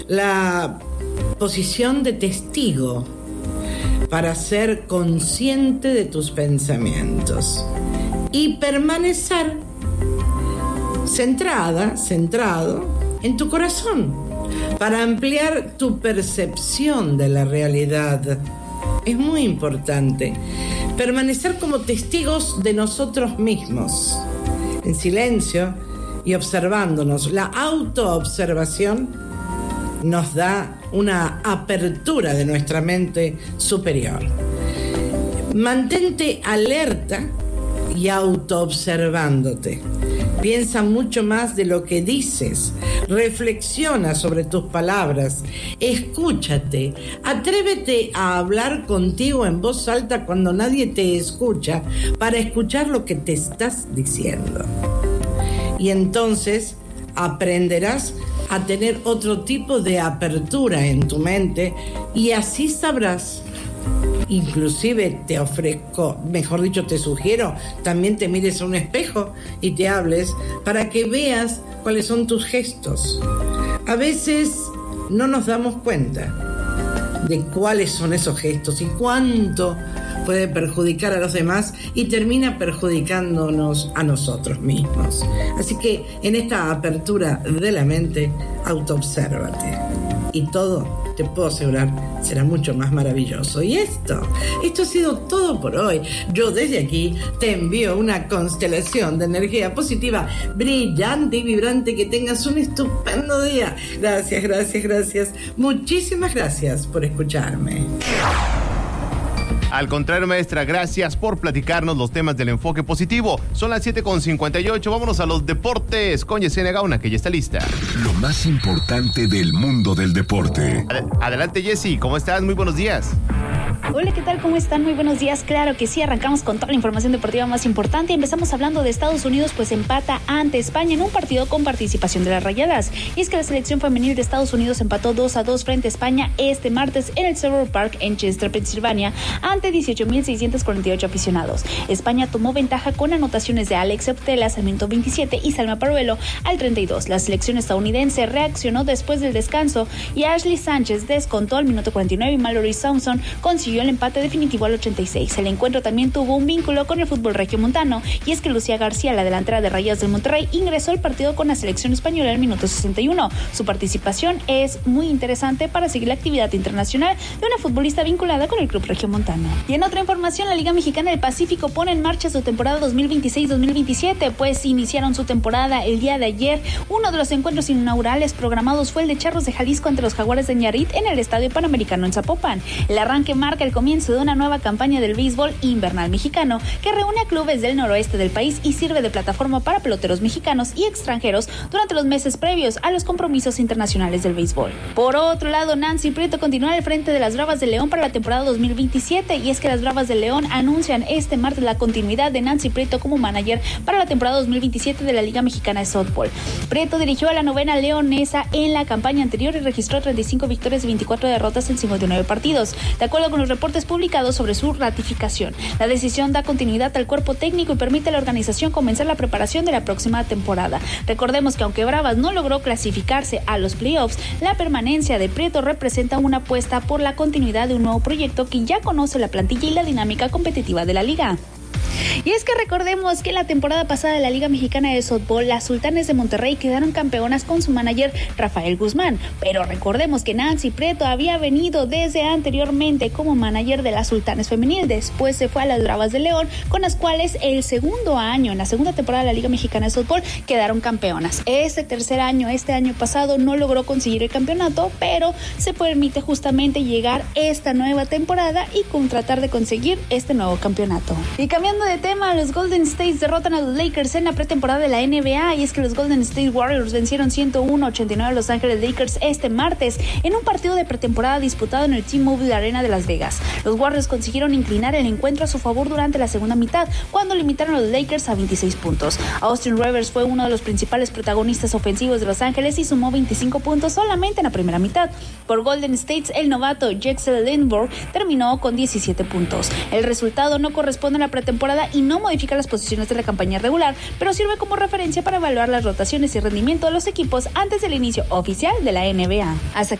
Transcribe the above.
la posición de testigo para ser consciente de tus pensamientos y permanecer centrado en tu corazón para ampliar tu percepción de la realidad. Es muy importante permanecer como testigos de nosotros mismos, en silencio y observándonos. La autoobservación nos da una apertura de nuestra mente superior. Mantente alerta y autoobservándote. Piensa mucho más de lo que dices. Reflexiona sobre tus palabras. Escúchate. Atrévete a hablar contigo en voz alta cuando nadie te escucha, para escuchar lo que te estás diciendo. Y entonces aprenderás a tener otro tipo de apertura en tu mente y así sabrás. Inclusive te ofrezco, mejor dicho, te sugiero, también te mires a un espejo y te hables para que veas cuáles son tus gestos. A veces no nos damos cuenta de cuáles son esos gestos y cuánto puede perjudicar a los demás y termina perjudicándonos a nosotros mismos. Así que en esta apertura de la mente, autoobsérvate y todo, te puedo asegurar, será mucho más maravilloso. Y esto ha sido todo por hoy. Yo desde aquí te envío una constelación de energía positiva, brillante y vibrante. Que tengas un estupendo día. Gracias. Muchísimas gracias por escucharme. Al contrario, maestra, gracias por platicarnos los temas del enfoque positivo. Son las 7:58, vámonos a los deportes con Yesenia Gauna, que ya está lista. Lo más importante del mundo del deporte. Adelante, Jessy, ¿cómo estás? Muy buenos días. Hola, ¿qué tal? ¿Cómo están? Muy buenos días. Claro que sí, arrancamos con toda la información deportiva más importante. Empezamos hablando de Estados Unidos, pues empata ante España en un partido con participación de las Rayadas. Y es que la selección femenil de Estados Unidos empató 2-2 frente a España este martes en el Cellular Park en Chester, Pensilvania, ante 18,648 aficionados. España tomó ventaja con anotaciones de Alex Telas al minuto 27 y Salma Paruelo al 32. La selección estadounidense reaccionó después del descanso y Ashley Sánchez descontó al minuto 49 y Mallory Sampson consiguió el empate definitivo al 86. El encuentro también tuvo un vínculo con el fútbol regiomontano, y es que Lucía García, la delantera de Rayadas del Monterrey, ingresó al partido con la selección española al minuto 61. Su participación es muy interesante para seguir la actividad internacional de una futbolista vinculada con el club regiomontano. Y en otra información, la Liga Mexicana del Pacífico pone en marcha su temporada 2026-2027, pues iniciaron su temporada el día de ayer. Uno de los encuentros inaugurales programados fue el de Charros de Jalisco ante los Jaguares de Nayarit en el Estadio Panamericano en Zapopan. El arranque marca el comienzo de una nueva campaña del béisbol invernal mexicano que reúne a clubes del noroeste del país y sirve de plataforma para peloteros mexicanos y extranjeros durante los meses previos a los compromisos internacionales del béisbol. Por otro lado, Nancy Prieto continúa al frente de las Bravas de León para la temporada 2027, y es que las Bravas de León anuncian este martes la continuidad de Nancy Prieto como manager para la temporada 2027 de la Liga Mexicana de Softball. Prieto dirigió a la novena leonesa en la campaña anterior y registró 35 victorias y 24 derrotas en 59 partidos. De acuerdo con los reportes publicados sobre su ratificación, la decisión da continuidad al cuerpo técnico y permite a la organización comenzar la preparación de la próxima temporada. Recordemos que aunque Bravas no logró clasificarse a los playoffs, la permanencia de Prieto representa una apuesta por la continuidad de un nuevo proyecto que ya conoce la plantilla y la dinámica competitiva de la liga. Y es que recordemos que en la temporada pasada de la Liga Mexicana de Softball, las Sultanes de Monterrey quedaron campeonas con su manager Rafael Guzmán, pero recordemos que Nancy Prieto había venido desde anteriormente como manager de las Sultanes femenil. Después se fue a las Bravas de León, con las cuales el segundo año, en la segunda temporada de la Liga Mexicana de Softball, quedaron campeonas. Este tercer año, este año pasado, no logró conseguir el campeonato, pero se permite justamente llegar esta nueva temporada y tratar de conseguir este nuevo campeonato. Y cambiando de tema, los Golden State derrotan a los Lakers en la pretemporada de la NBA, y es que los Golden State Warriors vencieron 101-89 a Los Ángeles Lakers este martes en un partido de pretemporada disputado en el T-Mobile Arena de Las Vegas. Los Warriors consiguieron inclinar el encuentro a su favor durante la segunda mitad, cuando limitaron a los Lakers a 26 puntos. Austin Rivers fue uno de los principales protagonistas ofensivos de Los Ángeles y sumó 25 puntos solamente en la primera mitad. Por Golden State, el novato Jackson Lindbergh terminó con 17 puntos. El resultado no corresponde a la pretemporada temporada y no modifica las posiciones de la campaña regular, pero sirve como referencia para evaluar las rotaciones y rendimiento de los equipos antes del inicio oficial de la NBA. Hasta